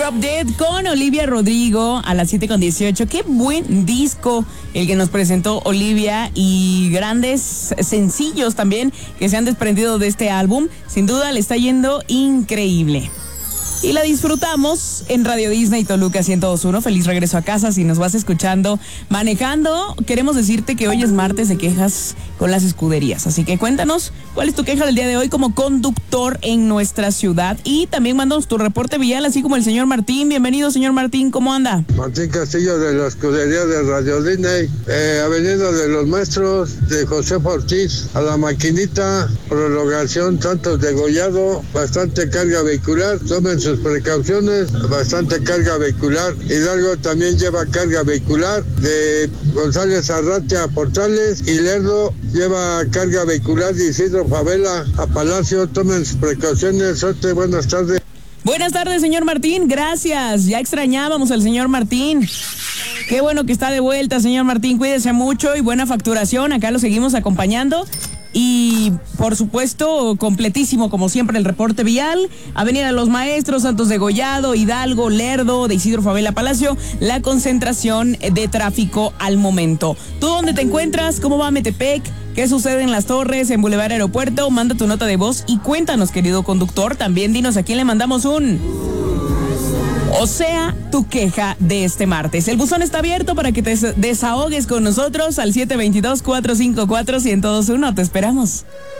Drop Dead con Olivia Rodrigo a las 7:18. Qué buen disco el que nos presentó Olivia y grandes sencillos también que se han desprendido de este álbum. Sin duda le está yendo increíble. Y la disfrutamos en Radio Disney Toluca 102.1. Feliz regreso a casa. Si nos vas escuchando manejando, queremos decirte que hoy es martes de quejas con las escuderías. Así que cuéntanos cuál es tu queja del día de hoy como conductor en nuestra ciudad. Y también mándanos tu reporte vial, así como el señor Martín. Bienvenido, señor Martín. ¿Cómo anda? Martín Castillo de la escudería de Radio Disney. Avenida de los Maestros, de José Ortiz a la Maquinita. Prolongación Santos Degollado. Bastante carga vehicular. Tomen sus precauciones, bastante carga vehicular. Hidalgo también lleva carga vehicular. De González Arratia a Portales y Lerdo lleva carga vehicular de Isidro Favela a Palacio. Tomen sus precauciones. Suerte, buenas tardes. Buenas tardes, señor Martín. Gracias. Ya extrañábamos al señor Martín. Qué bueno que está de vuelta, señor Martín. Cuídese mucho y buena facturación. Acá lo seguimos acompañando. Y, por supuesto, completísimo, como siempre, el reporte vial. Avenida de los Maestros, Santos Degollado, Hidalgo, Lerdo, de Isidro Favela Palacio. La concentración de tráfico al momento. ¿Tú dónde te encuentras? ¿Cómo va Metepec? ¿Qué sucede en Las Torres, en Boulevard Aeropuerto? Manda tu nota de voz y cuéntanos, querido conductor. También dinos a quién le mandamos o sea, tu queja de este martes. El buzón está abierto para que te desahogues con nosotros al 722-454-1021. Te esperamos.